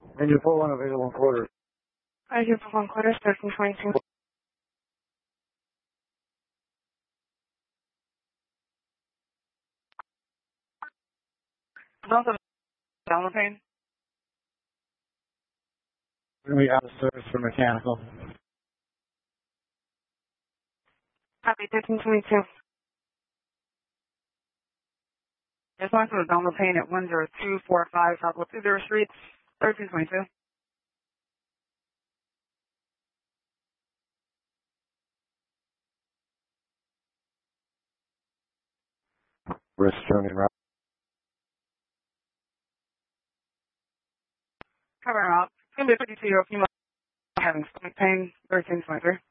And you put one available in quarters. I do put one quarters, 1322. Also, download pane. We have a service for mechanical. Copy, 1322. Just want to download pane at 10245 Southwest 20 Street, 1322. Risk turning right. Cover out. It's going to be 52 a few months having stomach pain, 1323.